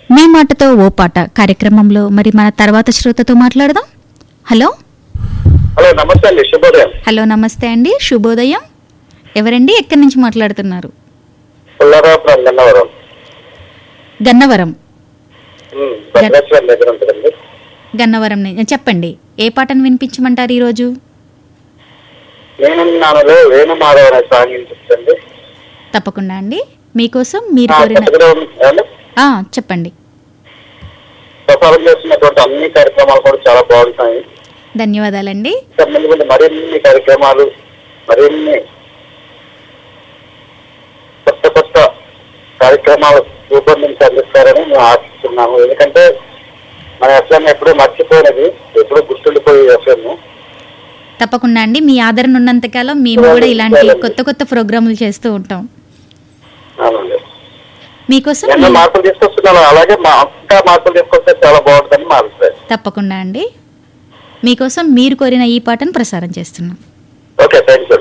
మీ మాటతో ఓ పాట కార్యక్రమంలో మరి మన తర్వాత శ్రోతతో మాట్లాడదాం. హలో హలో, నమస్తే అండి. శుభోదయం. హలో, నమస్తే అండి, శుభోదయం. ఎవరండి, ఎక్కడి నుంచి మాట్లాడుతున్నారు? పుల్లారాపురం, గన్నవరం. గన్నవరం. భద్రాచలం దగ్గర ఉంటుందండి. గన్నవరం చెప్పండి, ఏ పాటను వినిపించమంటారు ఈరోజు? నేనున్నానులో వేణుమాధవ్ అనే సాంగ్ వినిపించండి. తప్పకుండా అండి, మీకోసం మీరు కోరిన చెప్పండి. ప్రసారం చేస్తున్నటువంటి అన్ని కార్యక్రమాలు కూడా చాలా బాగుంటాయి. ధన్యవాదాలండి. మరిన్ని కార్యక్రమాలు, మరిన్ని కొత్త కొత్త కార్యక్రమాలు రూపొందించి అందిస్తారని మేము ఆశిస్తున్నాము. ఎందుకంటే మన ఎఫ్ఎం ఎప్పుడూ మర్చిపోయినది, ఎప్పుడూ గుర్తుండిపోయే ఎఫ్ఎం. తప్పకుండా అండి, మీ ఆదరణ ఉన్నంతకాలం మేము కూడా ఇలాంటి కొత్త కొత్త ప్రోగ్రాములు చేస్తూ ఉంటాం. మీకోసం మార్పులు తీసుకొస్తున్నాను, అలాగే ఇంకా మార్పులు తీసుకొస్తే చాలా బాగుంటుందని మా అభిప్రాయం. తప్పకుండా అండి, మీకోసం మీరు కోరిన ఈ పాటను ప్రసారం చేస్తున్నాం. Okay, thank you.